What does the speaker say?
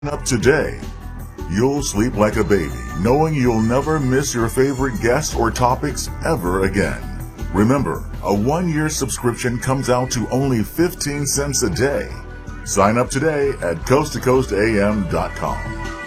Up today. You'll sleep like a baby, knowing you'll never miss your favorite guests or topics ever again. Remember, a 1-year subscription comes out to only 15 cents a day. Sign up today at coasttocoastam.com.